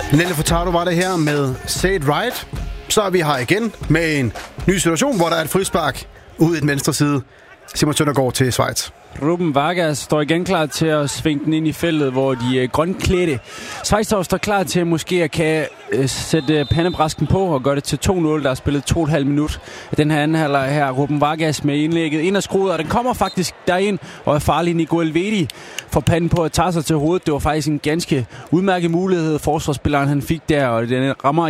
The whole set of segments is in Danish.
Nelly Furtado var det her med Say It Right. Så er vi her igen med en ny situation, hvor der er et frispark ud i den venstre side. Simon Søndergaard til Schweiz. Ruben Vargas står igen klar til at svinge den ind i feltet, hvor de grønklædte Schweiz står klar til måske at kan sætte pandebræsken på og gøre det til 2-0. Der er spillet 2,5 minut af den her anden halvleg her. Ruben Vargas med indlægget ind og skruet, og den kommer faktisk derind og er farlig. Nico Elvedi får panden på at tage sig til hovedet. Det var faktisk en ganske udmærket mulighed, forsvarsspilleren han fik der, og den rammer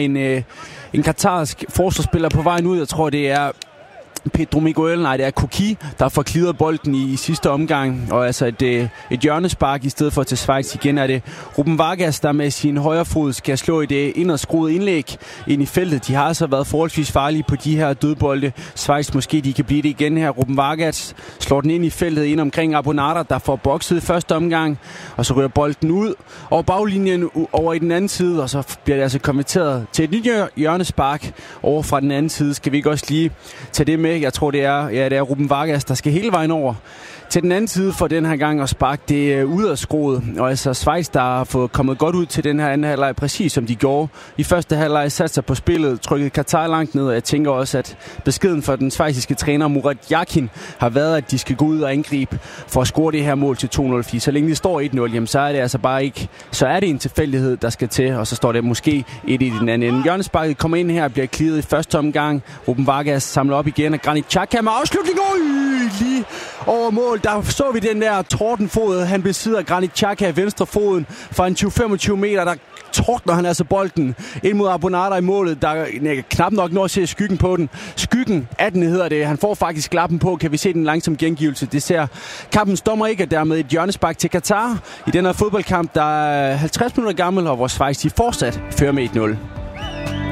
en katarsk forsvarsspiller på vejen ud. Jeg tror, det er Pedro Miguel, det er Koki, der får klidret bolden i sidste omgang, og altså et hjørnespark i stedet for til Schweiz. Igen er det Ruben Vargas, der med sin højre fod skal slå et inderskruet indlæg ind i feltet. De har altså været forholdsvis farlige på de her dødbolde. Schweiz måske de kan blive det igen her. Ruben Vargas slår den ind i feltet, ind omkring Abonata, der får bokset i første omgang, og så ryger bolden ud over baglinjen over i den anden side, og så bliver det altså konverteret til et nyt hjørnespark over fra den anden side. Skal vi ikke også lige tage det med? Jeg tror, det er Ruben Vargas, der skal hele vejen over til den anden side for den her gang og sparke det ud af skroet. Og altså Schweiz, der har fået kommet godt ud til den her anden halvleg, præcis som de gjorde. I første halvleg satte sig på spillet, trykket Katar langt ned, og jeg tænker også, at beskeden for den schweiziske træner Murat Yakin har været, at de skal gå ud og angribe for at score det her mål til 2-0. Så længe det står 1-0, jamen, så er det altså bare ikke, så er det en tilfældighed, der skal til, og så står det måske 1 i den anden ende. Hjørnesparket kommer ind her og bliver clearet i første omgang. Ruben Vargas samler op igen, og Granit Xhaka med afslutning lige over mål. Der så vi den der tordenfod, han besidder Granit Xhaka i venstre foden fra en 20-25 meter, der tordner han altså bolden ind mod Abonata i målet, der knap nok når at se skyggen på den. Skyggen af den hedder det. Han får faktisk klappen på, kan vi se den langsom gengivelse. Det ser kampens dommer ikke, og dermed et hjørnespark til Katar i den her fodboldkamp, der er 50 minutter gammel, og hvor Schweiz fortsat fører med 1-0.